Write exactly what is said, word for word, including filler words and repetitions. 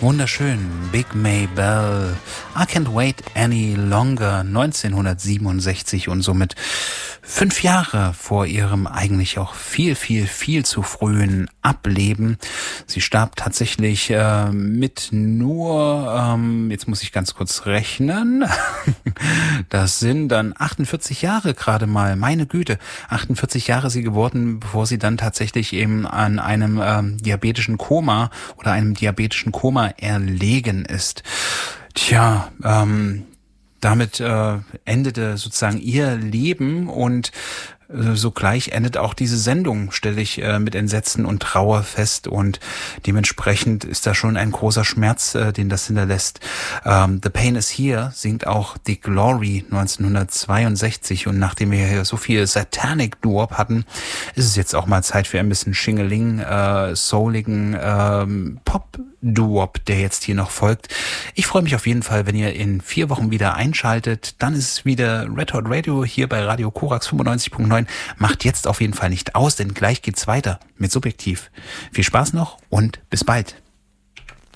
Wunderschön. Big Maybelle. I Can't Wait Any Longer. neunzehnhundertsiebenundsechzig und somit fünf Jahre vor ihrem eigentlich auch viel, viel, viel zu frühen Ableben. Sie starb tatsächlich äh, mit nur, ähm, jetzt muss ich ganz kurz rechnen, das sind dann achtundvierzig Jahre gerade mal, meine Güte, achtundvierzig Jahre sie geworden, bevor sie dann tatsächlich eben an einem ähm, diabetischen Koma oder einem diabetischen Koma erlegen ist. Tja, ähm, damit äh, endete sozusagen ihr Leben und äh, sogleich endet auch diese Sendung, stelle ich äh, mit Entsetzen und Trauer fest, und dementsprechend ist da schon ein großer Schmerz, äh, den das hinterlässt. Ähm, The Pain is Here singt auch The Glory neunzehnhundertzweiundsechzig, und nachdem wir hier so viel Satanic Doo-Wop hatten, ist es jetzt auch mal Zeit für ein bisschen Schingeling, äh, souligen ähm, Pop-Doo-Wop, der jetzt hier noch folgt. Ich freue mich auf jeden Fall, wenn ihr in vier Wochen wieder einschaltet. Dann ist es wieder Red Hot Radio hier bei Radio Korax fünfundneunzig Komma neun. Macht jetzt auf jeden Fall nicht aus, denn gleich geht's weiter mit Subjektiv. Viel Spaß noch und bis bald.